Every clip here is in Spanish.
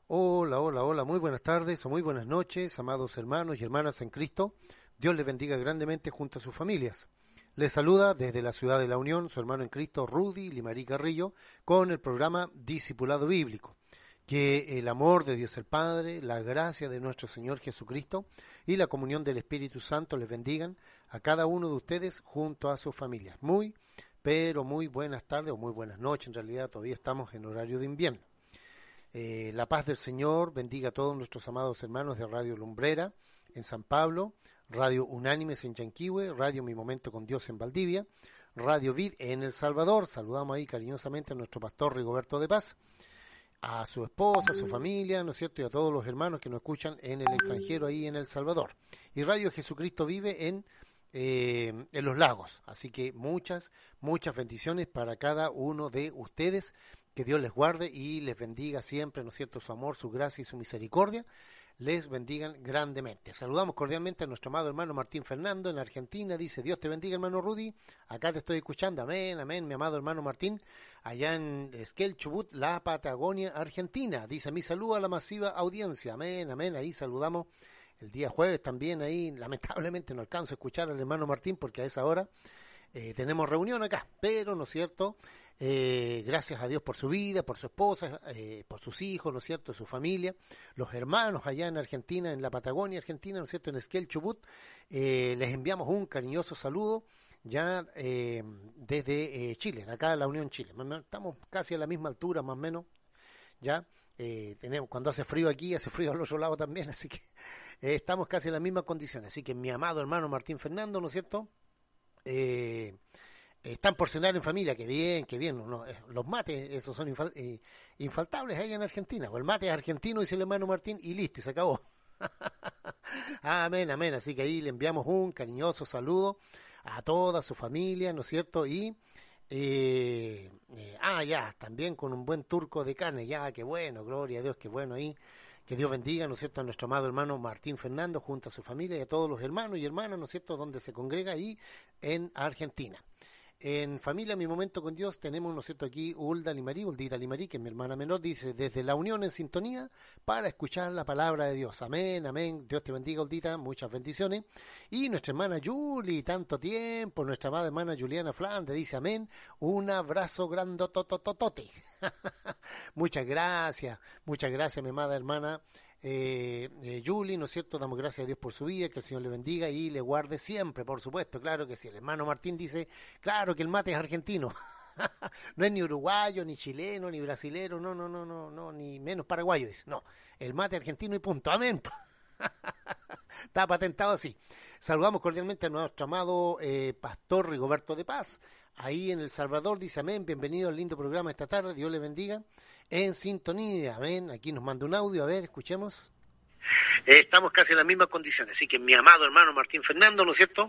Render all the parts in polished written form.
Hola, hola, hola, muy buenas tardes o muy buenas noches, amados hermanos y hermanas en Cristo. Dios les bendiga grandemente junto a sus familias. Les saluda desde la ciudad de La Unión su hermano en Cristo, Rudy Limarí Carrillo, con el programa Discipulado Bíblico. Que el amor de Dios el Padre, la gracia de nuestro Señor Jesucristo y la comunión del Espíritu Santo les bendigan a cada uno de ustedes junto a sus familias. Pero muy buenas tardes o muy buenas noches, en realidad todavía estamos en horario de invierno. La paz del Señor bendiga a todos nuestros amados hermanos de Radio Lumbrera en San Pablo, Radio Unánimes en Yanquihue, Radio Mi Momento con Dios en Valdivia, Radio Vid en El Salvador. Saludamos ahí cariñosamente a nuestro pastor Rigoberto de Paz, a su esposa, a su familia, ¿no es cierto? Y a todos los hermanos que nos escuchan en el extranjero ahí en El Salvador. Y Radio Jesucristo vive en Los Lagos. Así que muchas bendiciones para cada uno de ustedes. Que Dios les guarde y les bendiga siempre, ¿no es cierto? Su amor, su gracia y su misericordia les bendigan grandemente. Saludamos cordialmente a nuestro amado hermano Martín Fernando en Argentina. Dice, Dios te bendiga, hermano Rudy. Acá te estoy escuchando. Amén, amén, mi amado hermano Martín. Allá en Esquel, Chubut, la Patagonia, Argentina. Dice, mi saludo a la masiva audiencia. Amén, amén. Ahí saludamos el día jueves también. Ahí, lamentablemente, no alcanzo a escuchar al hermano Martín porque a esa hora tenemos reunión acá. Pero, ¿no es cierto?, gracias a Dios por su vida, por su esposa, por sus hijos, ¿no es cierto?, su familia, los hermanos allá en Argentina, en la Patagonia Argentina, ¿no es cierto?, en Esquel, Chubut. Les enviamos un cariñoso saludo ya desde Chile, de acá de la Unión Chile. Estamos casi a la misma altura, más o menos, ya. Cuando hace frío aquí, hace frío al otro lado también, así que estamos casi en las mismas condiciones. Así que mi amado hermano Martín Fernando, ¿no es cierto?, están por cenar en familia, que bien, que bien. Los mates, esos son infaltables ahí en Argentina. O el mate es argentino, dice el hermano Martín, y listo, y se acabó. Amén, amén. Así que ahí le enviamos un cariñoso saludo a toda su familia, ¿no es cierto? Y, ya, también con un buen turco de carne, ya, qué bueno, gloria a Dios, qué bueno ahí. Que Dios bendiga, ¿no es cierto?, a nuestro amado hermano Martín Fernando junto a su familia y a todos los hermanos y hermanas, ¿no es cierto?, donde se congrega ahí en Argentina. En Familia Mi Momento con Dios tenemos, ¿no es cierto?, aquí Uldita Limarí, que es mi hermana menor, dice, desde la Unión en sintonía para escuchar la palabra de Dios. Amén, amén. Dios te bendiga, Uldita, muchas bendiciones. Y nuestra hermana Julie, tanto tiempo, nuestra amada hermana Juliana Flandes, dice, amén, un abrazo grandotototote. Muchas gracias, mi amada hermana Julie, ¿no es cierto? Damos gracias a Dios por su vida, que el Señor le bendiga y le guarde siempre, por supuesto, claro que sí. El hermano Martín dice, claro que el mate es argentino, no es ni uruguayo, ni chileno, ni brasilero, no, ni menos paraguayo, dice, no, el mate argentino y punto, amén. Está patentado así. Saludamos cordialmente a nuestro amado pastor Rigoberto de Paz, ahí en El Salvador, dice amén, bienvenido al lindo programa esta tarde, Dios le bendiga. En sintonía, amén. Aquí nos manda un audio, a ver, escuchemos. Estamos casi en las mismas condiciones, así que mi amado hermano Martín Fernando, ¿no es cierto?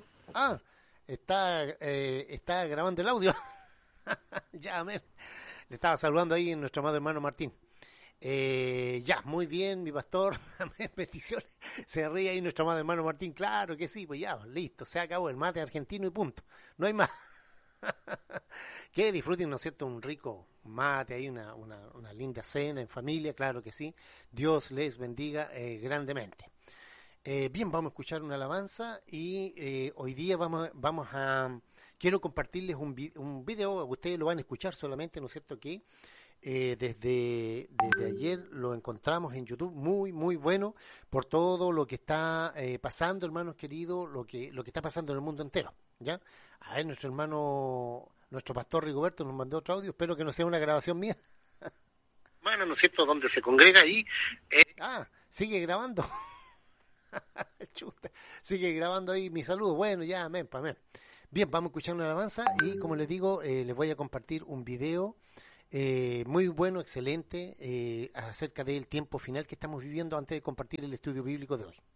Está grabando el audio. Ya, amén. Le estaba saludando ahí a nuestro amado hermano Martín. Ya, muy bien, mi pastor. Amén, bendiciones. Se ríe ahí nuestro amado hermano Martín. Claro que sí, pues ya, listo, se acabó el mate argentino y punto. No hay más. Que disfruten, ¿no es cierto?, un rico mate, hay una linda cena en familia, claro que sí. Dios les bendiga grandemente. Bien, vamos a escuchar una alabanza y hoy día quiero compartirles un video, ustedes lo van a escuchar solamente, ¿no es cierto?, que desde ayer lo encontramos en YouTube, muy bueno, por todo lo que está pasando, hermanos queridos, lo que está pasando en el mundo entero, ¿ya? A ver, nuestro pastor Rigoberto nos mandó otro audio, espero que no sea una grabación mía. Hermana, ¿no es cierto?, donde se congrega ahí. Sigue grabando. Chuta, sigue grabando ahí mi saludo. Bueno, ya, amén, amén. Bien, vamos a escuchar una alabanza y, como les digo, les voy a compartir un video muy bueno, excelente, acerca del tiempo final que estamos viviendo antes de compartir el estudio bíblico de hoy.